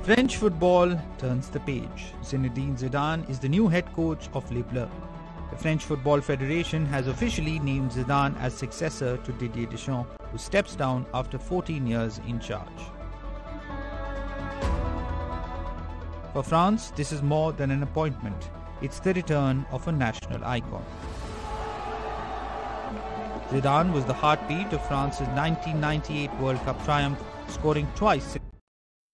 French football turns the page. Zinedine Zidane is the new head coach of Les Bleus. The French Football Federation has officially named Zidane as successor to Didier Deschamps, who steps down after 14 years in charge. For France, this is more than an appointment. It's the return of a national icon. Zidane was the heartbeat of France's 1998 World Cup triumph, scoring twice